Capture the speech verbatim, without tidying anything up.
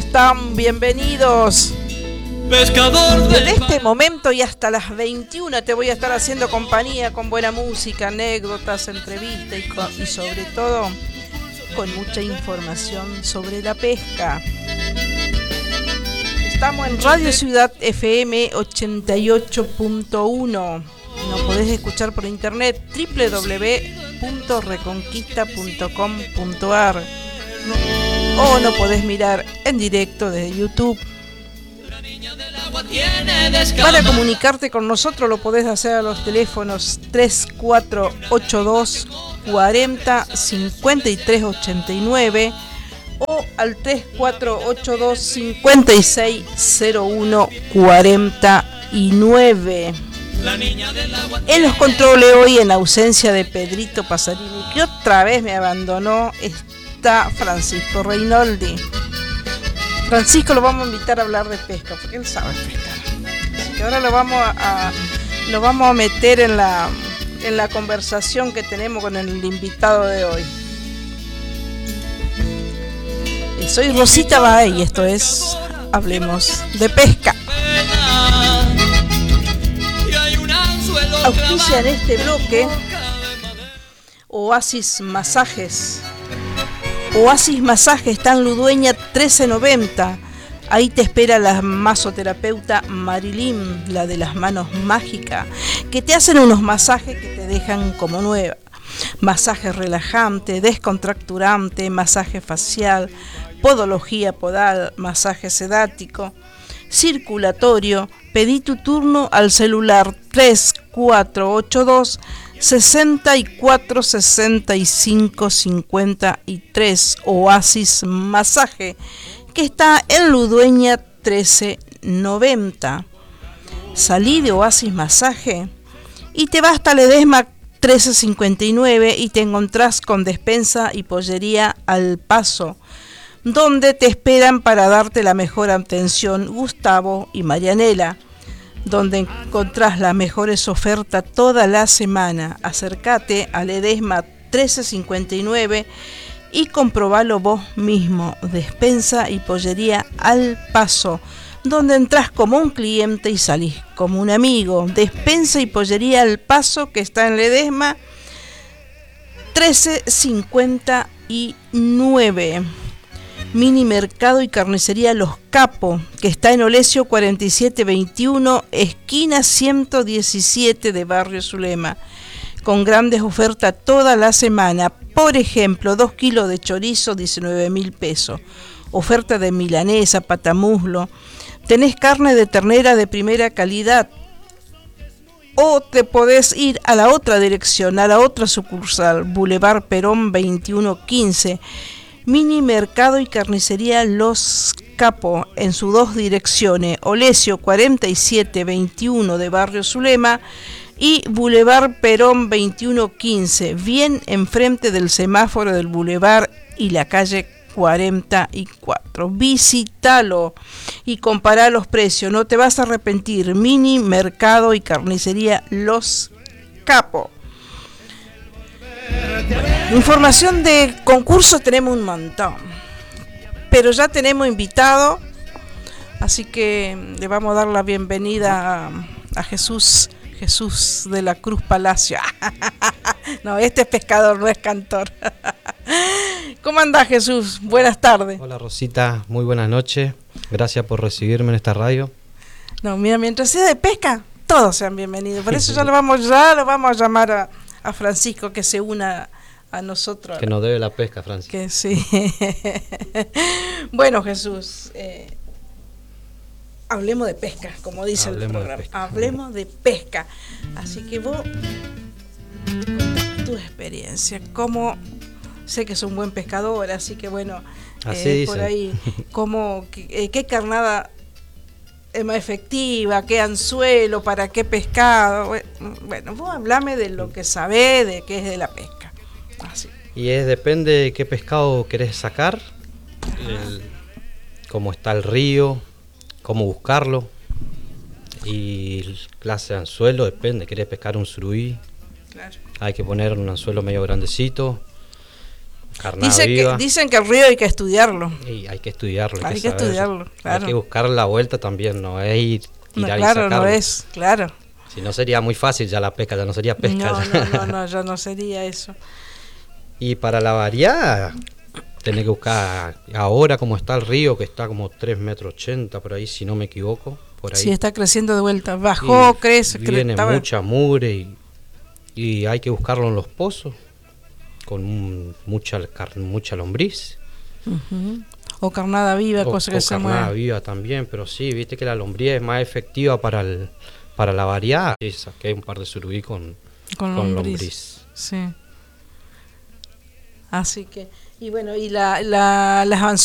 están? Bienvenidos. Pescador de Desde este momento y hasta las veintiuna te voy a estar haciendo compañía con buena música, anécdotas, entrevistas y, co- y sobre todo con mucha información sobre la pesca. Estamos en Radio Ciudad F M ochenta y ocho punto uno. Nos podés escuchar por internet doble u doble u doble u punto reconquista punto com punto a r o nos podés mirar en directo desde YouTube. Para comunicarte con nosotros lo podés hacer a los teléfonos tres cuatro ocho dos cuarenta cincuenta y tres ochenta y nueve o al tres cuatro ocho dos cincuenta y seis cero uno cuarenta y nueve. En los controles hoy, en ausencia de Pedrito Pasarini, que otra vez me abandonó, está Francisco Reinoldi. Francisco lo vamos a invitar a hablar de pesca, porque él sabe pescar. Así que ahora lo vamos a, a lo vamos a meter en la en la conversación que tenemos con el invitado de hoy. Y soy Rosita Bae y esto es Hablemos de Pesca. Auspicia en este bloque Oasis Masajes. Oasis Masaje está en Ludueña trece noventa. Ahí te espera la masoterapeuta Marilyn, la de las manos mágicas, que te hacen unos masajes que te dejan como nueva. Masaje relajante, descontracturante, masaje facial, podología podal, masaje sedático, circulatorio. Pedí tu turno al celular tres cuatro ocho dos sesenta y cuatro sesenta y cinco cincuenta y tres. Oasis Masaje, que está en Ludueña trece noventa. Salí de Oasis Masaje y te vas hasta Ledesma trece cincuenta y nueve y te encontrás con despensa y pollería Al Paso, donde te esperan para darte la mejor atención Gustavo y Marianela, donde encontrás las mejores ofertas toda la semana. Acércate a Ledesma trece cincuenta y nueve y comprobalo vos mismo. Despensa y pollería Al Paso, donde entras como un cliente y salís como un amigo. Despensa y pollería Al Paso, que está en Ledesma trece cincuenta y nueve. Mini Mercado y Carnicería Los Capos, que está en Olesio cuarenta y siete veintiuno, esquina ciento diecisiete de Barrio Zulema, con grandes ofertas toda la semana. Por ejemplo, dos kilos de chorizo, diecinueve mil pesos. Oferta de milanesa, patamuslo. Tenés carne de ternera de primera calidad. O te podés ir a la otra dirección, a la otra sucursal, Boulevard Perón veintiuno quince. Mini Mercado y Carnicería Los Capos, en sus dos direcciones, Olesio cuarenta y siete veintiuno de Barrio Zulema y Boulevard Perón veintiuno quince, bien enfrente del semáforo del Boulevard y la calle cuarenta y cuatro. Visítalo y compará los precios, no te vas a arrepentir. Mini Mercado y Carnicería Los Capos. Información de concursos tenemos un montón, pero ya tenemos invitado, así que le vamos a dar la bienvenida a, a Jesús, Jesús de la Cruz Palacio. No, este es pescador, no es cantor. ¿Cómo andás, Jesús? Buenas tardes. Hola, Rosita, muy buenas noches, gracias por recibirme en esta radio. No, mira, mientras sea de pesca, todos sean bienvenidos, por eso ya lo vamos, ya lo vamos a llamar a, a Francisco que se una a nosotros. Que nos debe la pesca, Francisco. Que sí. Bueno, Jesús, eh, hablemos de pesca, como dice hablemos el programa. De hablemos de pesca. Así que vos, tu experiencia, cómo sé que es un buen pescador, así que bueno, eh, por ahí, cómo, qué, qué carnada es más efectiva, qué anzuelo, para qué pescado. Bueno, vos hablame de lo que sabés, de qué es de la pesca. Así. Y es depende de qué pescado querés sacar, el, cómo está el río, cómo buscarlo, y clase de anzuelo, depende. Querés pescar un surubí, claro, hay que poner un anzuelo medio grandecito. carnada Dice viva. que, dicen que el río hay que estudiarlo. Y hay que estudiarlo. Hay que que saber. estudiarlo, claro. Hay que buscar la vuelta también, no es ir, No, tirar claro, y sacarlo. no es, claro. Si no sería muy fácil ya la pesca, ya no sería pesca. No, ya. no, no, no, ya no sería eso. Y para la variada, tenés que buscar ahora como está el río, que está como tres metros ochenta por ahí, si no me equivoco. Por ahí. Sí, está creciendo de vuelta. Bajó, Y crece, crece. Viene estaba- mucha mugre y, y hay que buscarlo en los pozos, con un- mucha, car- mucha lombriz. Ujú. O carnada viva, O, cosa que o se carnada mueve. viva también, pero sí, viste que la lombriz es más efectiva para el para la variada. Sí, saqué un par de surubí con, Con con lombriz. lombriz. Sí. Así que, y bueno, y la, la, las